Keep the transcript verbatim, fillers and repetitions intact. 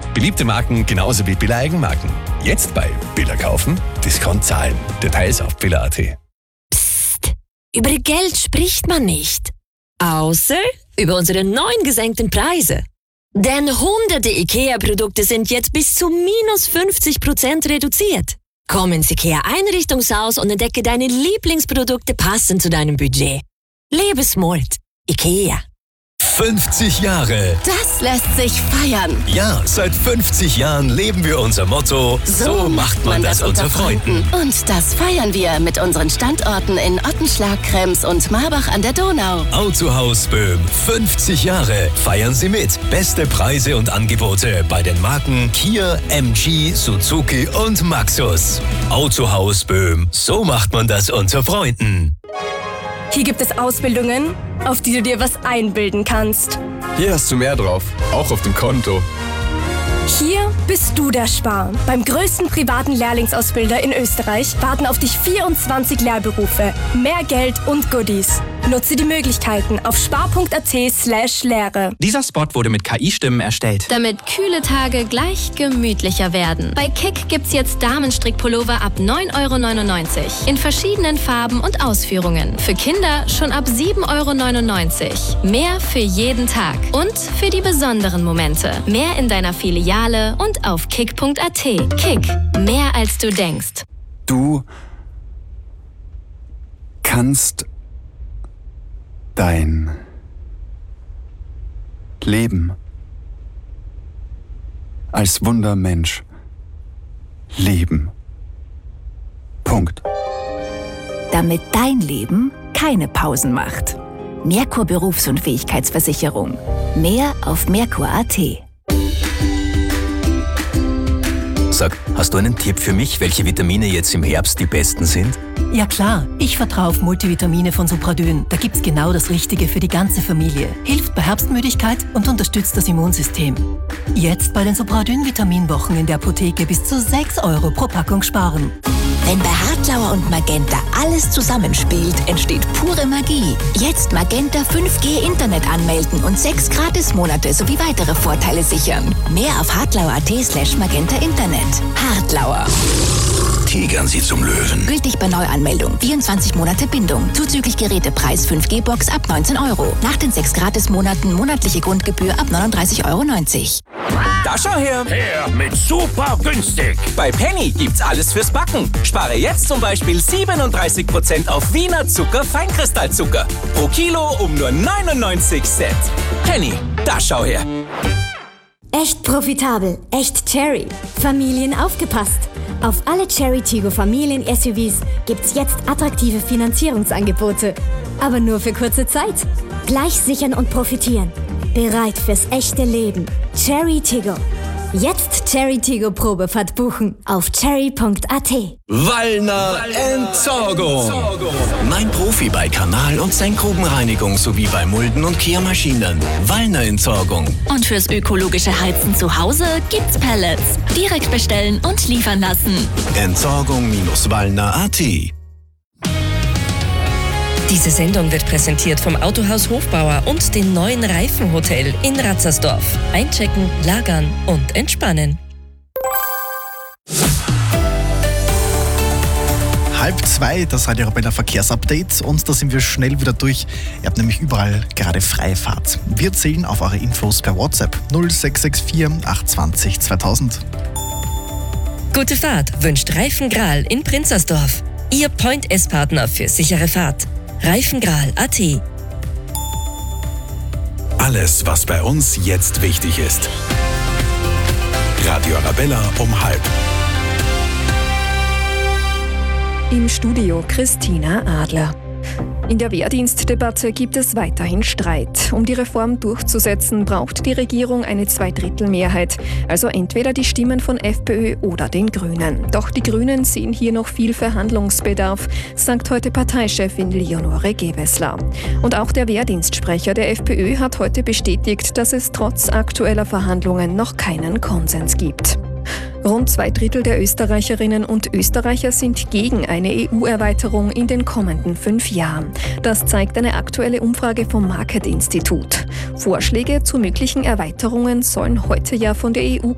Beliebte Marken genauso wie Billa Eigenmarken. Jetzt bei Billa kaufen, Discount zahlen. Details auf billa punkt at. Psst, über Geld spricht man nicht. Außer über unsere neuen gesenkten Preise. Denn hunderte IKEA-Produkte sind jetzt bis zu minus fünfzig Prozent reduziert. Komm ins IKEA-Einrichtungshaus und entdecke deine Lieblingsprodukte passend zu deinem Budget. Lebe smart. IKEA. fünfzig Jahre. Das lässt sich feiern. Ja, seit fünfzig Jahren leben wir unser Motto, so, so macht man das unter Freunden. Und das feiern wir mit unseren Standorten in Ottenschlag, Krems und Marbach an der Donau. Autohaus Böhm, fünfzig Jahre. Feiern Sie mit. Beste Preise und Angebote bei den Marken Kia, M G, Suzuki und Maxus. Autohaus Böhm, so macht man das unter Freunden. Hier gibt es Ausbildungen, auf die du dir was einbilden kannst. Hier hast du mehr drauf, auch auf dem Konto. Hier bist du der Spar. Beim größten privaten Lehrlingsausbilder in Österreich warten auf dich vierundzwanzig Lehrberufe, mehr Geld und Goodies. Nutze die Möglichkeiten auf spar punkt at slash Lehre. Dieser Spot wurde mit K I-Stimmen erstellt. Damit kühle Tage gleich gemütlicher werden. Bei Kick gibt's jetzt Damenstrickpullover ab neun Euro neunundneunzig. In verschiedenen Farben und Ausführungen. Für Kinder schon ab sieben Euro neunundneunzig. Mehr für jeden Tag. Und für die besonderen Momente. Mehr in deiner Filiale und auf kick punkt at. Kick. Mehr als du denkst. Du kannst dein Leben als Wundermensch leben. Punkt. Damit dein Leben keine Pausen macht. Merkur Berufsunfähigkeitsversicherung. Mehr auf merkur punkt at. Sag, hast du einen Tipp für mich, welche Vitamine jetzt im Herbst die besten sind? Ja klar, ich vertraue auf Multivitamine von Supradyn. Da gibt's genau das Richtige für die ganze Familie. Hilft bei Herbstmüdigkeit und unterstützt das Immunsystem. Jetzt bei den Supradyn-Vitaminwochen in der Apotheke bis zu sechs Euro pro Packung sparen. Wenn bei Hartlauer und Magenta alles zusammenspielt, entsteht pure Magie. Jetzt Magenta fünf G Internet anmelden und sechs Gratismonate sowie weitere Vorteile sichern. Mehr auf hartlauer punkt at slash magenta Internet. Hartlauer. Tigern Sie zum Löwen. Gültig bei Neuanmeldung. vierundzwanzig Monate Bindung. Zuzüglich Gerätepreis fünf G Box ab neunzehn Euro. Nach den sechs Gratismonaten monatliche Grundgebühr ab neununddreißig Euro neunzig. Da schau her! Her mit super günstig! Bei Penny gibt's alles fürs Backen. Spare jetzt zum Beispiel siebenunddreißig Prozent auf Wiener Zucker Feinkristallzucker. Pro Kilo um nur neunundneunzig Cent. Penny, da schau her! Echt profitabel, echt Cherry. Familien aufgepasst. Auf alle Cherry Tiggo Familien-S U Vs gibt's jetzt attraktive Finanzierungsangebote. Aber nur für kurze Zeit. Gleich sichern und profitieren. Bereit fürs echte Leben. Cherry Tiggo. Jetzt Cherry Tiggo Probefahrt buchen auf cherry punkt at. Wallner Entsorgung. Mein Profi bei Kanal- und Senkgrubenreinigung sowie bei Mulden- und Kehrmaschinen. Wallner Entsorgung. Und fürs ökologische Heizen zu Hause gibt's Pellets. Direkt bestellen und liefern lassen. Entsorgung Wallner punkt at. Diese Sendung wird präsentiert vom Autohaus Hofbauer und dem neuen Reifenhotel in Ratzersdorf. Einchecken, lagern und entspannen. Halb zwei, das Radio Arabella Verkehrsupdate und da sind wir schnell wieder durch. Ihr habt nämlich überall gerade freie Fahrt. Wir zählen auf eure Infos per WhatsApp null sechs sechs vier acht zwei null zweitausend. Gute Fahrt wünscht Reifengral in Prinzersdorf. Ihr Point-S-Partner für sichere Fahrt. Reifengral punkt at. Alles, was bei uns jetzt wichtig ist. Radio Arabella um halb. Im Studio Christina Adler. In der Wehrdienstdebatte gibt es weiterhin Streit. Um die Reform durchzusetzen, braucht die Regierung eine Zweidrittelmehrheit, also entweder die Stimmen von FPÖ oder den Grünen. Doch die Grünen sehen hier noch viel Verhandlungsbedarf, sagt heute Parteichefin Leonore Gewessler. Und auch der Wehrdienstsprecher der FPÖ hat heute bestätigt, dass es trotz aktueller Verhandlungen noch keinen Konsens gibt. Rund zwei Drittel der Österreicherinnen und Österreicher sind gegen eine E U-Erweiterung in den kommenden fünf Jahren. Das zeigt eine aktuelle Umfrage vom Market Institut. Vorschläge zu möglichen Erweiterungen sollen heute ja von der E U